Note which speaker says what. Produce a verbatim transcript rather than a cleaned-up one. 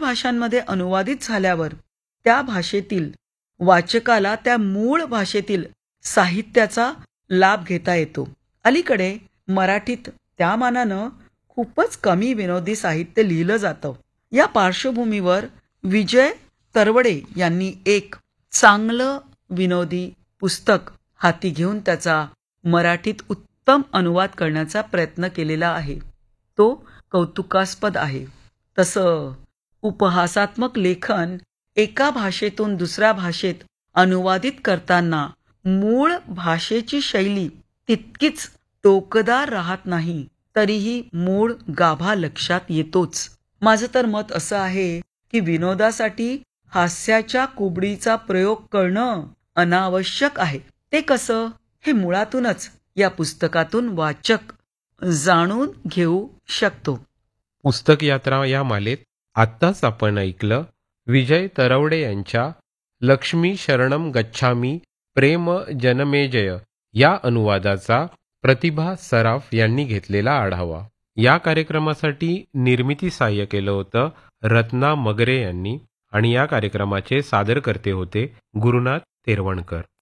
Speaker 1: भाषांमध्ये अनुवादित झाल्यावर त्या भाषेतील वाचकाला त्या मूळ भाषेतील साहित्याचा लाभ घेता येतो. अलीकडे मराठीत त्या मानानं खूपच कमी विनोदी साहित्य लिहिलं जातं. या पार्श्वभूमीवर विजय तरवडे यांनी एक चांगलं विनोदी पुस्तक हाती घेऊन त्याचा मराठीत उत्तम अनुवाद करण्याचा प्रयत्न केलेला आहे. तो कौतुकास्पद आहे. तसं उपहासात्मक लेखन एका भाषेतून दुसऱ्या भाषेत अनुवादित करताना मूळ भाषेची शैली तितकीच टोकदार राहत नाही, तरीही मूळ गाभा लक्षात येतोच. माझं तर मत असं आहे की विनोदासाठी हास्याच्या कुबडीचा प्रयोग करणं अनावश्यक आहे. ते कसं हे मुळातूनच या पुस्तकातून वाचक जाणून घेऊ शकतो.
Speaker 2: पुस्तक यात्रा या मालेत आत्ताच आपण ऐकलं विजय तरवडे यांच्या लक्ष्मी शरणम गच्छामी प्रेम जनमेजय या अनुवादाचा प्रतिभा सराफ यांनी घेतलेला आढावा. या कार्यक्रमासाठी निर्मिती सहाय्य केलं होतं रत्ना मगरे यांनी आणि या कार्यक्रमाचे सादरकर्ते होते गुरुनाथ तेरवणकर.